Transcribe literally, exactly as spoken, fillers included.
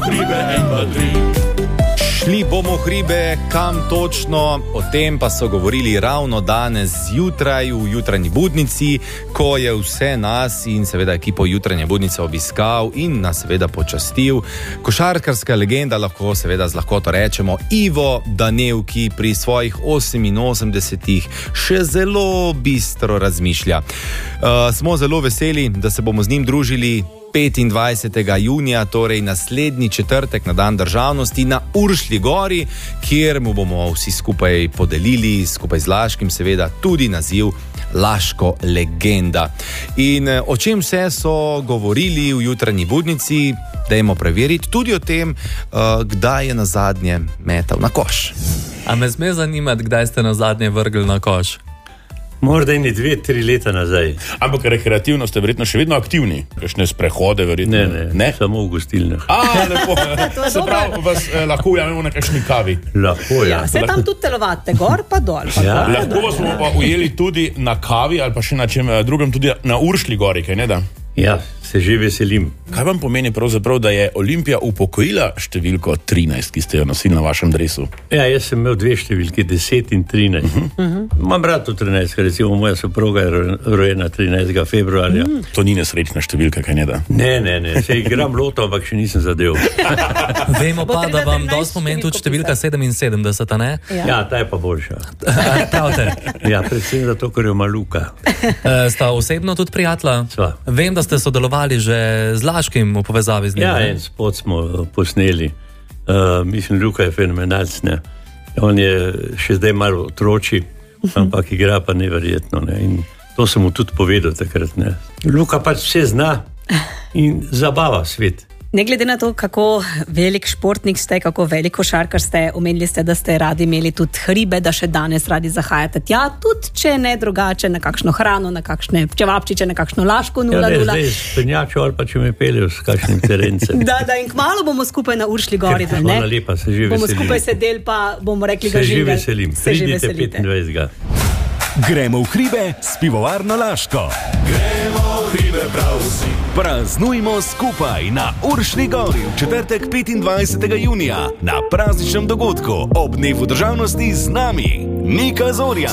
hribe, en, dva, tri. Šli bomo v hribe, kam točno, o tem pa so govorili ravno danes zjutraj v jutranji budnici, ko je vse nas in seveda ekipo jutranje budnice obiskal in nas seveda počastil. Košarkarska legenda, lahko seveda z lahkoto rečemo, Ivo Danev, ki pri svojih oseminosemdesetih še zelo bistro razmišlja. Uh, smo zelo veseli, da se bomo z njim družili petindvajsetega junija, torej naslednji četrtek na dan državnosti na Uršlji gori, kjer mu bomo vsi skupaj podelili, skupaj z Laškim seveda, tudi naziv Laško legenda. In o čem vse so govorili v jutranji budnici, dajmo preveriti tudi o tem, kdaj je nazadnje metal na koš. A me sme zanimati, kdaj ste nazadnje vrgli na koš? Morda in dve, tri leta nazaj. Ampak rekreativno ste verjetno še vedno aktivni. Kakšne sprehode verjetno? Ne, ne, ne? Samo v gostilnah. A, lepo. Se pravi, vas eh, lahko ujamemo na kakšni kavi. Lahko, ja. Ja, se tam tudi telovate, gor pa dol. Pa Ja. gor, pa Lahko dol. vas bomo pa ujeli tudi na kavi ali pa še na čem eh, drugem, tudi na Uršlji gori, kaj ne da? Ja, se že veselim. Kaj vam pomeni pravzaprav, da je Olimpija upokojila številko trinajst, ki ste jo nosili na vašem dresu? Ja, jaz sem imel dve številki, deset in trinajst. Uh -huh. Imam brat v trinajst, recimo moja soproga je ro- rojena trinajstega februarja. Uh -huh. To ni nesrečna številka, kaj ne da? Ne, ne, ne, se igram loto, ampak še nisem zadev. Vemo Bo pa, treba da vam trinajst dosti pomeni tudi številko številka pisati. sedeminsedemdeset, a ne? Ja, ta je pa boljša. Pravite. Ja, predvsem zato, ker je maluka. E, sta osebno tudi prijatelja? Sva. Vem, da ste sodelovali že z Laškim v povezavi z njim. Ja, ne? en spot smo uh, posneli. Uh, mislim, Luka je fenomenalc. On je še zdaj malo otroči, ampak igra pa neverjetno. Ne? In to sem mu tudi povedal takrat. Ne? Luka pač vse zna in zabava svet. Ne glede na to, kako velik športnik ste, kako velik košarkar ste, omenili ste, da ste radi imeli tudi hribe, da še danes radi zahajate tja, tudi če ne drugače, na kakšno hrano, na kakšne čevapčiče, na kakšno Laško Ja, nula ne, nula. zdaj spenjačo ali pa če me peljejo s kakšnim terencem. Da, da, in kmalo bomo skupaj na Uršlji gori, da ne? Hvala lepa, se že Bomo veselim. skupaj sedeli, pa bomo rekli, ga Se že živeli. veselim. Se že Pridite veselite. petindvajsetega Gremo v hribe s pivovarno Laško. Gremo v hribe prav vsi. Praznujmo skupaj na Uršlji gori v četrtek petindvajsetega junija na prazničnem dogodku ob dnevu državnosti z nami Nika Zorja.